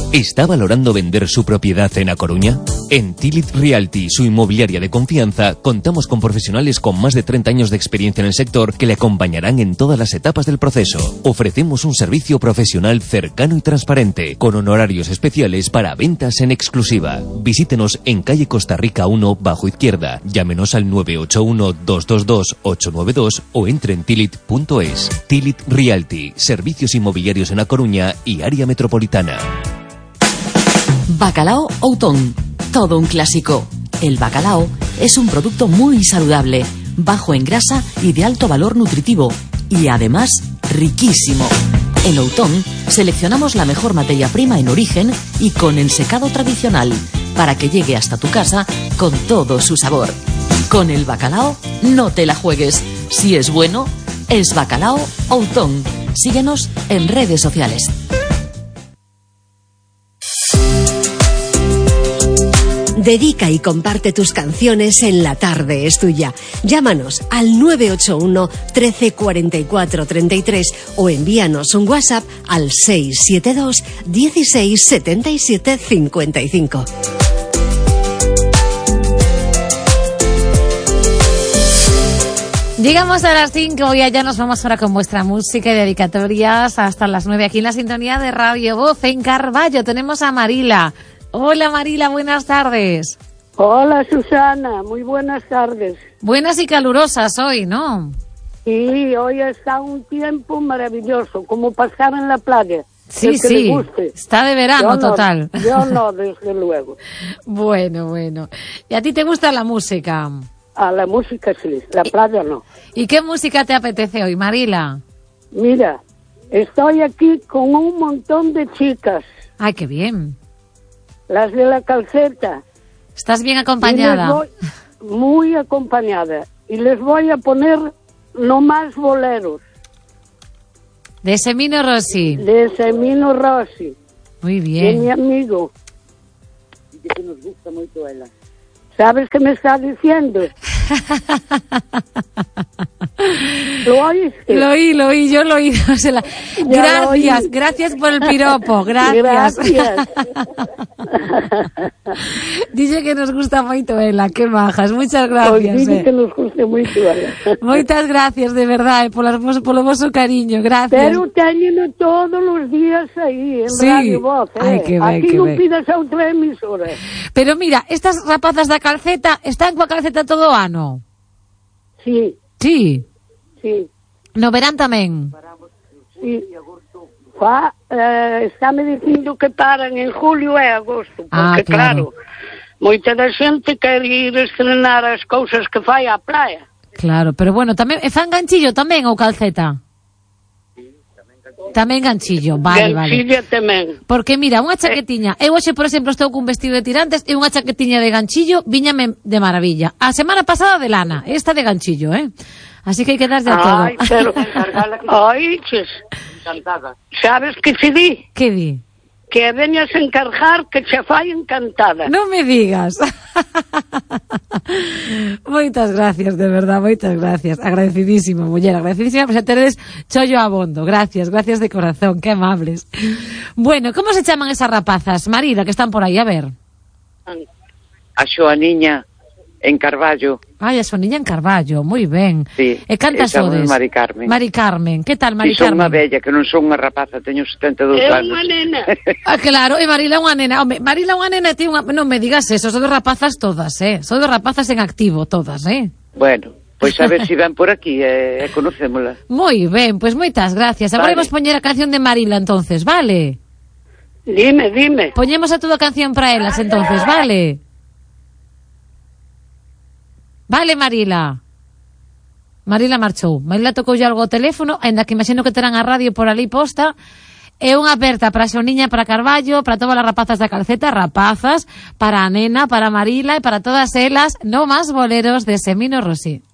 ¿Está valorando vender su propiedad en A Coruña? En Tilit Realty, su inmobiliaria de confianza, contamos con profesionales con más de 30 años de experiencia en el sector que le acompañarán en todas las etapas del proceso. Ofrecemos un servicio profesional cercano y transparente, con honorarios especiales para ventas en exclusiva. Visítenos en calle Costa Rica 1, bajo izquierda. Llámenos al 981-222-892 o entre en tilit.es. Tilit Realty, servicios inmobiliarios en A Coruña y área metropolitana. Bacalao Outón, todo un clásico. El bacalao es un producto muy saludable, bajo en grasa y de alto valor nutritivo, y además riquísimo. En Outón seleccionamos la mejor materia prima en origen y con ensecado tradicional, para que llegue hasta tu casa con todo su sabor. Con el bacalao no te la juegues. Si es bueno, es Bacalao Outón. Síguenos en redes sociales. Dedica y comparte tus canciones en La Tarde es Tuya. Llámanos al 981 13 44 33 o envíanos un WhatsApp al 672 16 77 55. Llegamos a las 5 y allá nos vamos ahora con vuestra música y dedicatorias hasta las 9 aquí en la sintonía de Radio Voz en Carballo. Tenemos a Marila. Hola Marila, buenas tardes. Hola Susana, muy buenas tardes. Buenas y calurosas hoy, ¿no? Sí, hoy está un tiempo maravilloso, como pasar en la playa. Sí, sí, está de verano total. Yo no, desde luego. Bueno. ¿Y a ti te gusta la música? A la música sí, la playa no. ¿Y qué música te apetece hoy, Marila? Mira, estoy aquí con un montón de chicas. Ay, qué bien. Las de la calceta. ¿Estás bien acompañada? Muy acompañada. Y les voy a poner no más boleros. De Semino Rossi. De Semino Rossi. Muy bien. De mi amigo. Dice que nos gusta mucho ella. ¿Sabes qué me está diciendo? ¿Lo oíste? Lo oí, yo lo oí. Gracias por el piropo, gracias. Dice que nos gusta moito ela, que majas, muchas gracias. Dice que nos gusta moito ela. Moitas gracias, de verdade, polo voso cariño, gracias. Pero téñeno todos os días aí, en Radio Voz, Ay, que ben, aquí que non ben. pidas a outra emisora. Pero mira, estas rapazas da calceta, están coa calceta todo o ano? Sí. Sí. Sí. No verán tamén? Sí. Estáme dicindo que paran en julio e agosto, porque claro, moita da xente quer ir estrenar as cousas que fai á praia. Claro, pero bueno, tamén fan ganchillo tamén ou calceta? Tamén ganchillo, vale. Ganchilla tamén. Porque mira, unha chaquetiña, eu hoxe, por exemplo, estou cun vestido de tirantes e unha chaquetiña de ganchillo, viñame de maravilla. A semana pasada de lana, esta de ganchillo, Así que hai que darlle a todo. Ai, pero... Ai, ches. Encantada. Sabes que se di? Que di? Que veñas a encargar que che fai encantada. Non me digas. Moitas gracias, de verdad, moitas gracias. Agradecidísima, muller, agradecidísima por xa teredes chollo abondo. Gracias de corazón, que amables. Bueno, como se chaman esas rapazas, Marila, que están por aí, a ver? A Xoaniña en Carballo. Ai, a Xoaniña en Carballo, moi ben. Sí, e cantas sodes? Mari Carmen. Mari Carmen, que tal, Mari Carmen? Son unha Carmen? bella, que non son unha rapaza, teño 72 anos. É unha nena. Claro, e Marila é unha nena. Home, Marila é unha nena e ti unha... Non me digas eso, son de rapazas todas, Son de rapazas en activo todas, Bueno, pois a ver se ven por aquí, conocémola. Moi ben, pois moitas gracias. Agora vamos poñer a canción de Marila, entonces, vale? Dime. Poñemos a toda canción para elas, entonces, vale? Vale, Marila. Marila marchou. Marila tocou algo o teléfono, ainda que imagino que terán a radio por ali posta. É unha aperta para a Xoniña, para Carballo, para todas as rapazas da calceta, rapazas, para a nena, para Marila e para todas elas, no más boleros de Semino Rossi.